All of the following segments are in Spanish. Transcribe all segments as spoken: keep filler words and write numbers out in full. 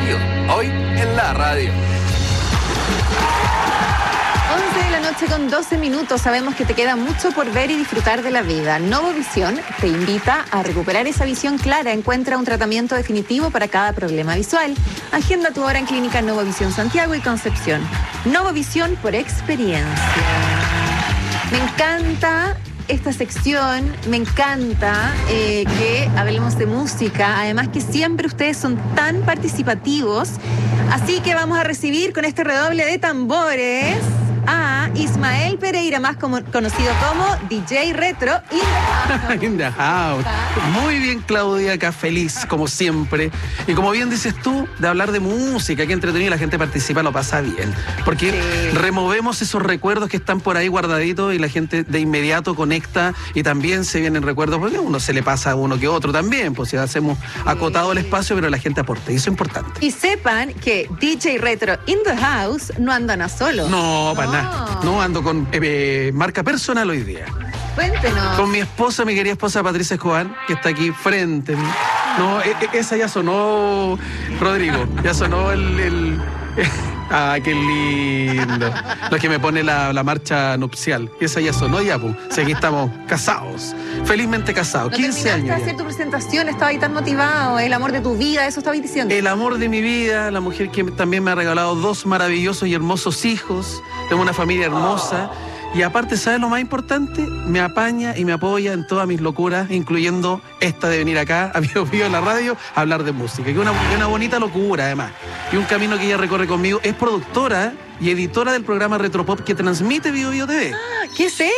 Radio, hoy en la radio. once de la noche con doce minutos. Sabemos que te queda mucho por ver y disfrutar de la vida. Novovisión te invita a recuperar esa visión clara. Encuentra un tratamiento definitivo para cada problema visual. Agenda tu hora en Clínica Novovisión Santiago y Concepción. Novovisión por experiencia. Me encanta esta sección, me encanta eh, que hablemos de música, además que siempre ustedes son tan participativos, así que vamos a recibir con este redoble de tambores a Ismael Pereira, más como, conocido como D J Retro in the house. In the house. Muy bien, Claudia, acá feliz, como siempre. Y como bien dices tú, de hablar de música, que entretenido, la gente participa, lo pasa bien. Porque sí, removemos esos recuerdos que están por ahí guardaditos y la gente de inmediato conecta y también se vienen recuerdos, porque a uno se le pasa a uno que otro también, pues si hacemos acotado el espacio, pero la gente aporta, y eso es importante. Y sepan que D J Retro in the house no andan a solo. No, para nada. No, ando con eh, marca personal hoy día. Cuéntenos. Con mi esposa, mi querida esposa Patricia Escobar, que está aquí frente a mí. No, e, e, esa ya sonó, Rodrigo. Ya sonó el... el ah, qué lindo. Lo que me pone la, la marcha nupcial. Esa ya sonó ya, pues. Si aquí estamos casados. Felizmente casados. No quince años. de hacer tu presentación, estaba ahí tan motivado. El amor de tu vida, eso estabas diciendo. El amor de mi vida, la mujer que también me ha regalado dos maravillosos y hermosos hijos. Tengo una familia hermosa. Y aparte, ¿sabes lo más importante? Me apaña y me apoya en todas mis locuras, incluyendo esta de venir acá a Bio Bio en la radio a hablar de música. Que es una, una bonita locura, además. Y un camino que ella recorre conmigo. Es productora y editora del programa Retropop que transmite Bio Bio T V. ¡Ah, qué seca!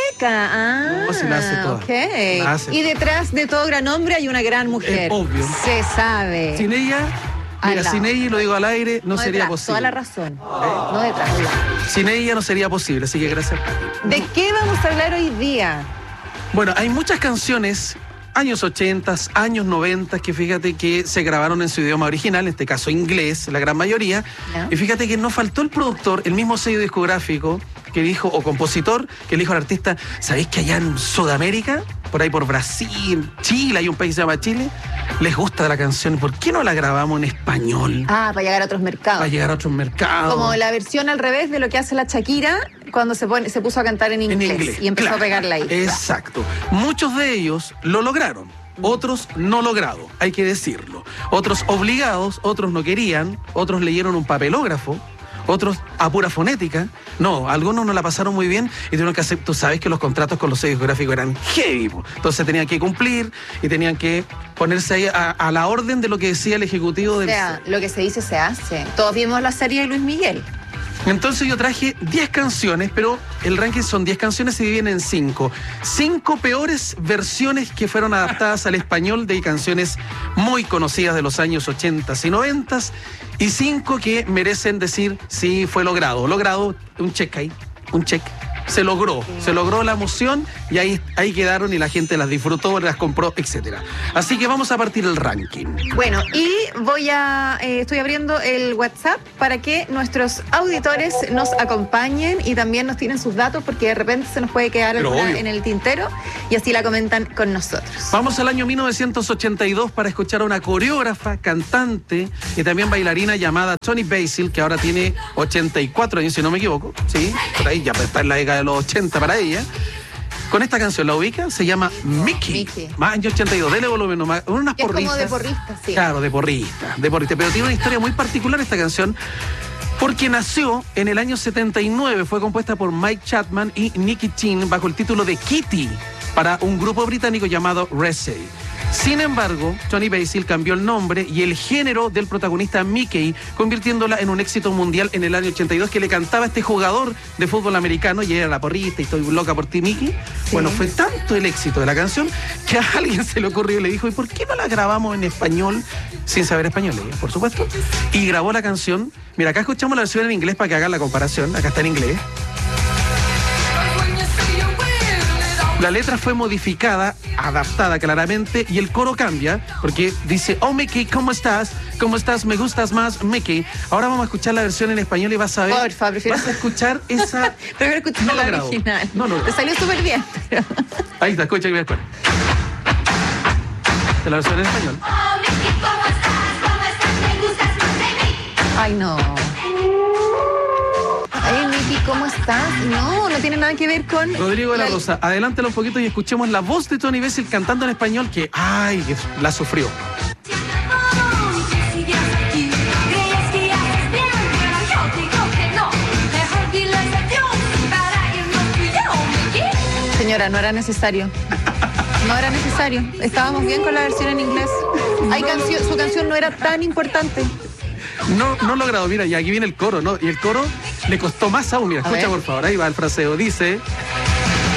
Ah, no, se la hace toda. Okay. La hace y detrás de todo gran hombre hay una gran mujer. Es obvio. Se sabe. Sin ella... Mira, sin ella, y lo digo al aire, no, no sería detrás, posible. Toda la razón. ¿Eh? No detrás. Sin ella no sería posible, así que gracias. ¿De qué vamos a hablar hoy día? Bueno, hay muchas canciones, años ochenta, años noventa, que fíjate que se grabaron en su idioma original, en este caso inglés, la gran mayoría. ¿No? Y fíjate que no faltó el productor, el mismo sello discográfico que dijo, o compositor, que le dijo al artista, ¿sabéis que allá en Sudamérica, por ahí por Brasil, Chile, hay un país que se llama Chile, les gusta la canción, ¿por qué no la grabamos en español? Ah, para llegar a otros mercados. Para llegar a otros mercados. Como la versión al revés de lo que hace la Shakira cuando se, pone, se puso a cantar en inglés, en inglés y empezó claro, a pegarla ahí. Exacto. Muchos de ellos lo lograron, otros no logrado, hay que decirlo. Otros obligados, otros no querían, otros leyeron un papelógrafo, otros a pura fonética. No, algunos no la pasaron muy bien y tuvieron que hacer, tú sabes que los contratos con los sellos discográficos eran heavy, entonces tenían que cumplir y tenían que ponerse ahí a, a la orden de lo que decía el ejecutivo del... O sea, lo que se dice se hace. Todos vimos la serie de Luis Miguel. Entonces yo traje diez canciones, pero el ranking son diez canciones y se dividen en cinco. cinco peores versiones que fueron adaptadas al español de canciones muy conocidas de los años ochenta y noventa. Y cinco que merecen decir sí fue logrado. Logrado, un check ahí, un check. Se logró, sí. se logró la emoción y ahí, ahí quedaron y la gente las disfrutó, las compró, etcétera. Así que vamos a partir el ranking. Bueno, y voy a, eh, estoy abriendo el WhatsApp para que nuestros auditores nos acompañen y también nos tiren sus datos porque de repente se nos puede quedar alguna en el tintero y así la comentan con nosotros. Vamos al año mil novecientos ochenta y dos para escuchar a una coreógrafa, cantante y también bailarina llamada Toni Basil, que ahora tiene ochenta y cuatro años, si no me equivoco. Sí, por ahí ya está en la década de los ochenta para ella. Con esta canción, ¿la ubica? Se llama Mickey. Mickey. Más año ochenta y dos, dele volumen nomás. Unas es porristas. Como de porrista, sí. Claro, de porrista, de porrista. Pero tiene una historia muy particular esta canción, porque nació en el año setenta y nueve, fue compuesta por Mike Chapman y Nicky Chin bajo el título de Kitty para un grupo británico llamado Ressey. Sin embargo, Toni Basil cambió el nombre y el género del protagonista Mickey, convirtiéndola en un éxito mundial en el año ochenta y dos, que le cantaba a este jugador de fútbol americano, y era la porrista y estoy loca por ti, Mickey. Sí. Bueno, fue tanto el éxito de la canción que a alguien se le ocurrió y le dijo, ¿y por qué no la grabamos en español? Sin saber español, ella, por supuesto. Y grabó la canción. Mira, acá escuchamos la versión en inglés para que hagan la comparación. Acá está en inglés. La letra fue modificada, adaptada claramente, y el coro cambia, porque dice, oh Mickey, ¿cómo estás? ¿Cómo estás? Me gustas más, Mickey. Ahora vamos a escuchar la versión en español y vas a ver. Porfa, prefiero... Vas a escuchar esa... Prefiero escuchar no la original. No, no. Te salió súper bien. Pero... Ahí está, escucha y me acuerdo. Esta es la versión en español. Oh Mickey, ¿cómo estás? ¿Cómo estás? Me gustas más de mí. Ay, no. Ay, Nicky, ¿cómo estás? No, no tiene nada que ver con... Rodrigo de la Rosa, adelántalo un poquito y escuchemos la voz de Tony Bessel cantando en español que, ay, que la sufrió. Señora, no era necesario. No era necesario. Estábamos bien con la versión en inglés. Hay canción, su canción no era tan importante. No, no logrado. Mira, y aquí viene el coro, ¿no? Y el coro le costó más aún. Mira, A escucha ver. por favor. Ahí va el fraseo. Dice...